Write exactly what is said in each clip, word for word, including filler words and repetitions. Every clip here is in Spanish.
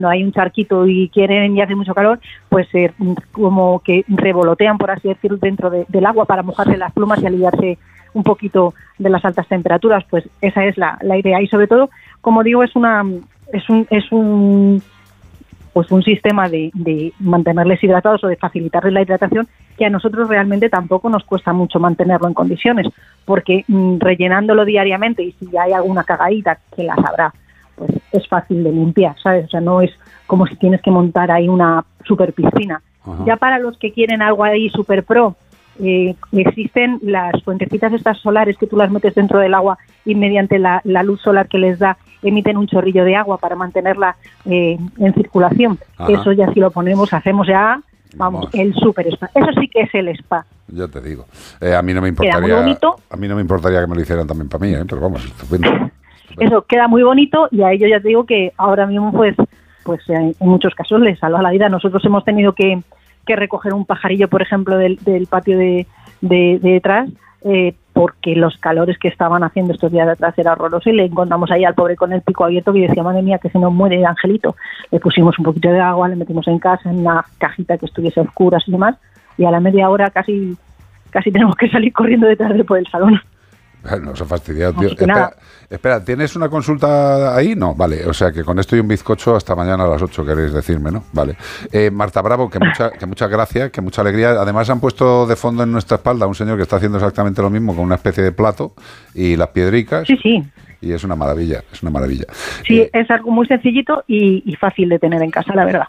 no hay un charquito y quieren y hace mucho calor, pues eh, como que revolotean, por así decirlo, dentro de, del agua para mojarse las plumas y aliviarse un poquito de las altas temperaturas. Pues esa es la, la idea. Y sobre todo, como digo, es una es un es un pues un sistema de, de mantenerles hidratados o de facilitarles la hidratación, que a nosotros realmente tampoco nos cuesta mucho mantenerlo en condiciones, porque mmm, rellenándolo diariamente, y si hay alguna cagadita, que las habrá, pues es fácil de limpiar, ¿sabes? O sea, no es como si tienes que montar ahí una super piscina. Ajá. Ya para los que quieren algo ahí super pro, eh, existen las fuentecitas estas solares que tú las metes dentro del agua y mediante la, la luz solar que les da emiten un chorrillo de agua para mantenerla eh, en circulación. Ajá. Eso ya si lo ponemos, hacemos ya, vamos, vamos. el super spa. Eso sí que es el spa. Ya te digo. Eh, a mí no me importaría. A mí no me importaría que me lo hicieran también para mí, ¿eh? Pero vamos, estupendo. estupendo. Eso queda muy bonito y a ellos ya te digo que ahora mismo pues, pues en muchos casos les salva la vida. Nosotros hemos tenido que, que recoger un pajarillo, por ejemplo, del, del patio de, de, de detrás. Eh, porque los calores que estaban haciendo estos días de atrás era horroroso y le encontramos ahí al pobre con el pico abierto y decía, madre mía, que se nos muere el angelito. Le pusimos un poquito de agua, le metimos en casa en una cajita que estuviese a oscuras y demás, y a la media hora casi casi tenemos que salir corriendo detrás de por el salón. Bueno, se ha fastidiado, tío. Espera, espera, ¿tienes una consulta ahí? No, vale, o sea que con esto y un bizcocho hasta mañana a las ocho queréis decirme, ¿no? Vale. Eh, Marta Bravo, que, mucha, que muchas gracias, que mucha alegría. Además han puesto de fondo en nuestra espalda un señor que está haciendo exactamente lo mismo con una especie de plato y las piedricas. Sí, sí. Y es una maravilla, es una maravilla. Sí, eh, es algo muy sencillito y, y fácil de tener en casa, la verdad.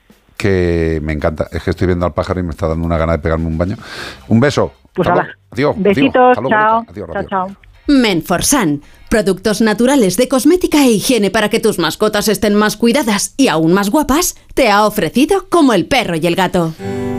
Que me encanta, es que estoy viendo al pájaro y me está dando una gana de pegarme un baño. Un beso. Pues ahora. Adiós. Besitos, adiós, chao. Adiós, chao, chao. Menforsan, productos naturales de cosmética e higiene para que tus mascotas estén más cuidadas y aún más guapas, te ha ofrecido Como el perro y el gato.